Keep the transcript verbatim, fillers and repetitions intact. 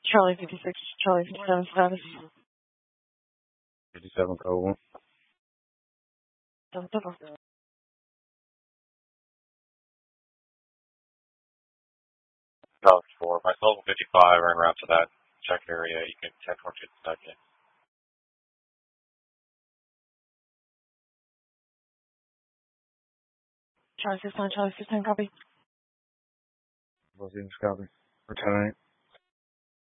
Charlie fifty-six, Charlie fifty-seven status. fifty-seven code one. Don't double. Dallas four. My Soul fifty-five are en route to that check area. You can ten four to the second. Charlie six nine, Charlie six nine, copy. Los Angeles copy. Return.